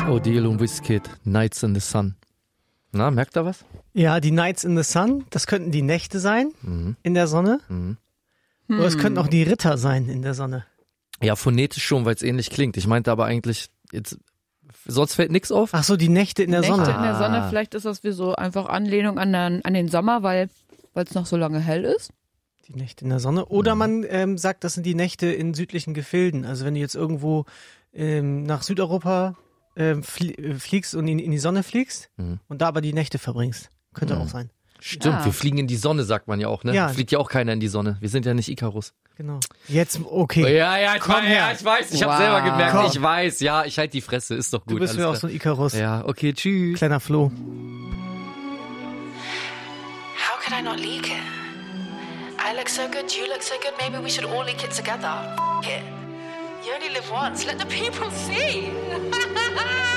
Odile und Wizkid, Nights in the Sun. Na, merkt ihr was? Ja, die Nights in the Sun, das könnten die Nächte sein in der Sonne. Oder es könnten auch die Ritter sein in der Sonne. Ja, phonetisch schon, weil es ähnlich klingt. Ich meinte aber eigentlich, jetzt, sonst fällt nichts auf. Ach so, die Nächte in der Nächte Sonne. in der Sonne, vielleicht ist das wie so einfach Anlehnung an den Sommer, weil es noch so lange hell ist. Die Nächte in der Sonne. Oder man sagt, das sind die Nächte in südlichen Gefilden. Also wenn du jetzt irgendwo nach Südeuropa fliegst und in die Sonne fliegst und da aber die Nächte verbringst. Könnte auch sein. Stimmt, wir fliegen in die Sonne, sagt man ja auch, ne? Ja. Fliegt ja auch keiner in die Sonne. Wir sind ja nicht Icarus. Genau. Jetzt, okay. Ja, ich weiß, ich habe selber gemerkt, Komm. ich weiß, ja, ich halte die Fresse, ist doch gut. Du bist mir auch so ein Icarus. Ja, okay, tschüss. Kleiner Flo. How could I not leak it? I look so good, you look so good, maybe we should all leak it together. F it. You only live once, let the people see.